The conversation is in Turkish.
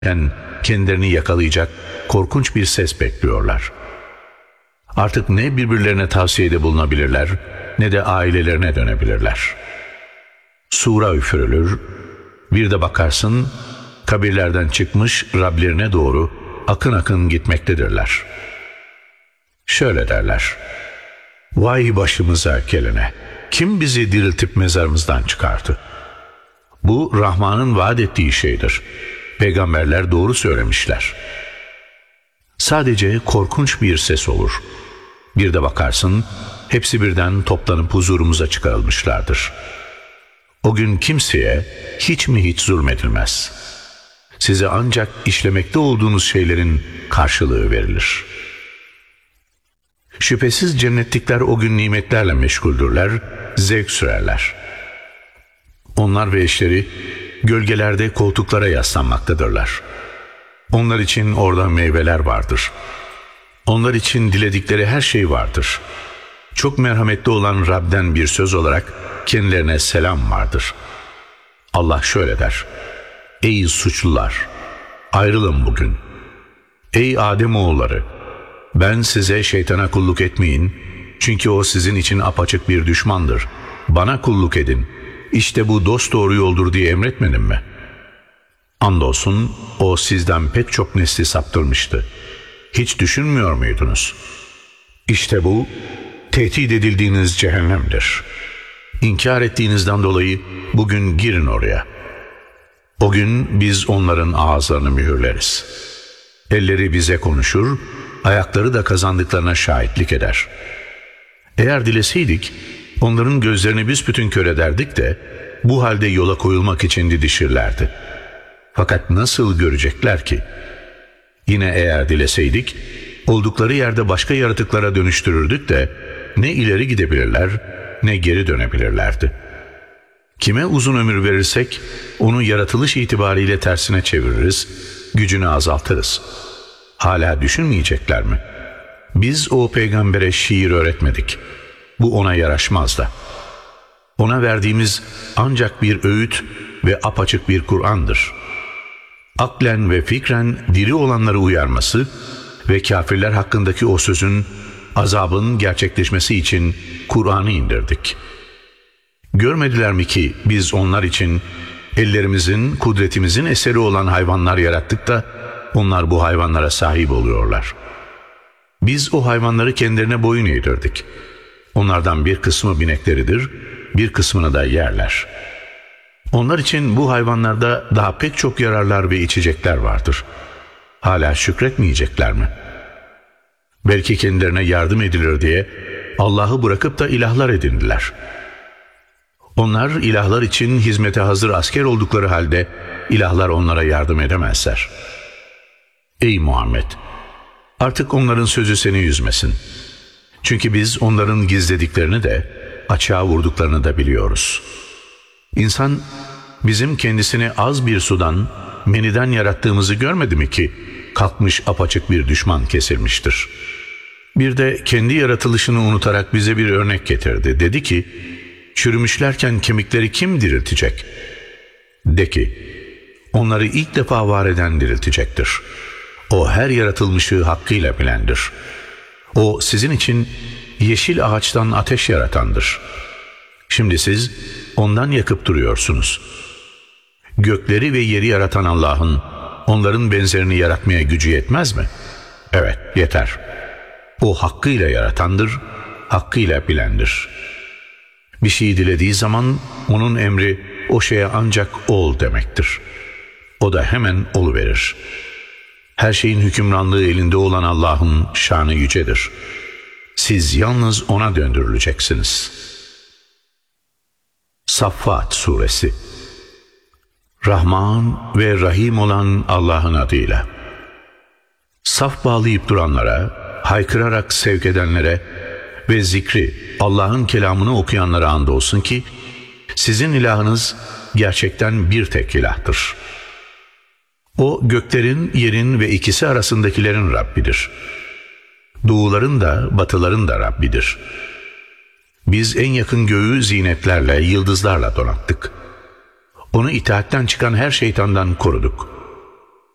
kendilerini yakalayacak korkunç bir ses bekliyorlar. Artık ne birbirlerine tavsiyede bulunabilirler ne de ailelerine dönebilirler. Sura üfürülür, bir de bakarsın kabirlerden çıkmış Rablerine doğru akın akın gitmektedirler. Şöyle derler: vay başımıza gelene, kim bizi diriltip mezarımızdan çıkarttı? Bu Rahman'ın vaat ettiği şeydir. Peygamberler doğru söylemişler. Sadece korkunç bir ses olur. Bir de bakarsın hepsi birden toplanıp huzurumuza çıkarılmışlardır. O gün kimseye hiç mi hiç zulmedilmez. Size ancak işlemekte olduğunuz şeylerin karşılığı verilir. Şüphesiz cennetlikler o gün nimetlerle meşguldürler, zevk sürerler. Onlar ve eşleri gölgelerde koltuklara yaslanmaktadırlar. Onlar için orada meyveler vardır. Onlar için diledikleri her şey vardır. Çok merhametli olan Rab'den bir söz olarak kendilerine selam vardır. Allah şöyle der: ey suçlular, ayrılın bugün. Ey Ademoğulları, ben size şeytana kulluk etmeyin, çünkü o sizin için apaçık bir düşmandır. Bana kulluk edin, İşte bu dosdoğru yoldur diye emretmedim mi? Andolsun o sizden pek çok nesli saptırmıştı. Hiç düşünmüyor muydunuz? İşte bu tehdit edildiğiniz cehennemdir. İnkar ettiğinizden dolayı bugün girin oraya. O gün biz onların ağızlarını mühürleriz. Elleri bize konuşur, ayakları da kazandıklarına şahitlik eder. Eğer dileseydik onların gözlerini büsbütün kör ederdik de bu halde yola koyulmak için didişirlerdi. Fakat nasıl görecekler ki? Yine eğer dileseydik oldukları yerde başka yaratıklara dönüştürürdük de ne ileri gidebilirler ne geri dönebilirlerdi. Kime uzun ömür verirsek onu yaratılış itibariyle tersine çeviririz, gücünü azaltırız. Hala düşünmeyecekler mi? Biz o peygambere şiir öğretmedik. Bu ona yaraşmaz da. Ona verdiğimiz ancak bir öğüt ve apaçık bir Kur'an'dır. Aklen ve fikren diri olanları uyarması ve kafirler hakkındaki o sözün, azabın gerçekleşmesi için Kur'an'ı indirdik. Görmediler mi ki biz onlar için ellerimizin, kudretimizin eseri olan hayvanlar yarattık da onlar bu hayvanlara sahip oluyorlar. Biz o hayvanları kendilerine boyun eğdirdik. Onlardan bir kısmı binekleridir, bir kısmını da yerler. Onlar için bu hayvanlarda daha pek çok yararlar ve içecekler vardır. Hala şükretmeyecekler mi? Belki kendilerine yardım edilir diye Allah'ı bırakıp da ilahlar edindiler. Onlar ilahlar için hizmete hazır asker oldukları halde ilahlar onlara yardım edemezler. Ey Muhammed! Artık onların sözü seni üzmesin. Çünkü biz onların gizlediklerini de açığa vurduklarını da biliyoruz. İnsan bizim kendisini az bir sudan, meniden yarattığımızı görmedi mi ki kalkmış apaçık bir düşman kesilmiştir. Bir de kendi yaratılışını unutarak bize bir örnek getirdi. Dedi ki, çürümüşlerken kemikleri kim diriltecek? De ki, onları ilk defa var eden diriltecektir. O her yaratılmışı hakkıyla bilendir. O sizin için yeşil ağaçtan ateş yaratandır. Şimdi siz ondan yakıp duruyorsunuz. Gökleri ve yeri yaratan Allah'ın onların benzerini yaratmaya gücü yetmez mi? Evet, yeter. O hakkıyla yaratandır, hakkıyla bilendir. Bir şeyi dilediği zaman onun emri o şeye ancak ol demektir. O da hemen oluverir. Her şeyin hükümranlığı elinde olan Allah'ın şanı yücedir. Siz yalnız ona döndürüleceksiniz. Saffat Suresi. Rahman ve Rahim olan Allah'ın adıyla. Saf bağlayıp duranlara, haykırarak sevk edenlere ve zikri, Allah'ın kelamını okuyanlara andolsun ki sizin ilahınız gerçekten bir tek ilahtır. O göklerin, yerin ve ikisi arasındakilerin Rabbidir. Doğuların da batıların da Rabbidir. Biz en yakın göğü zinetlerle, yıldızlarla donattık. Onu itaatten çıkan her şeytandan koruduk.